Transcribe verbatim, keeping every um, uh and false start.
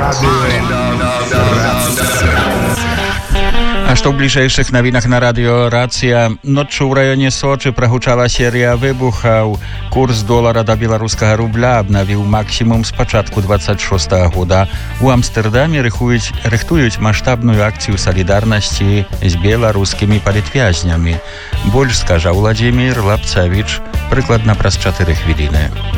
A што ў бліжэйшых навінах на радыё Рацыя. Ноччу ў раёне Сочы прагучала серія выбухаў. Курс долара да беларускага рубля абнавіў максімум з пачатку дваццаць шостага года. У Амстэрдаме рыхуюць, рыхтуюць маштабную акцыю салідарнасці з беларускімі палітвязнямі. Больш скажа Владзімір Лапцавіч прыкладна праз чатыры хвіліны.